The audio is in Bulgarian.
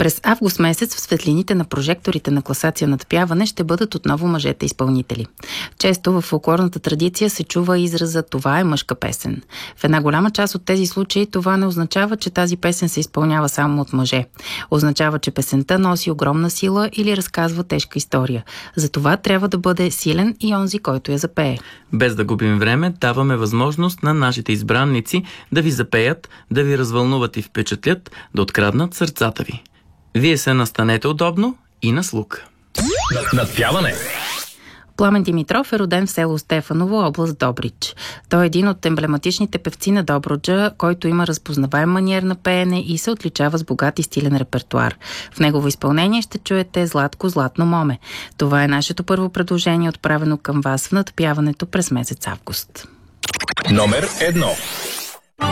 През август месец в светлините на прожекторите на класация надпяване ще бъдат отново мъжете изпълнители. Често в фолклорната традиция се чува израза "това е мъжка песен". В една голяма част от тези случаи това не означава, че тази песен се изпълнява само от мъже. Означава, че песента носи огромна сила или разказва тежка история. Затова трябва да бъде силен и онзи, който я запее. Без да губим време, даваме възможност на нашите избранници да ви запеят, да ви развълнуват и впечатлят, да откраднат сърцата ви. Вие се настанете удобно и на слух. Надпяване. Пламен Димитров е роден в село Стефаново, област Добрич. Той е един от емблематичните певци на Добруджа, който има разпознаваем маниер на пеене и се отличава с богат и стилен репертоар. В негово изпълнение ще чуете "Златко, златно моме". Това е нашето първо предложение, отправено към вас в надпяването през месец август. Номер 1.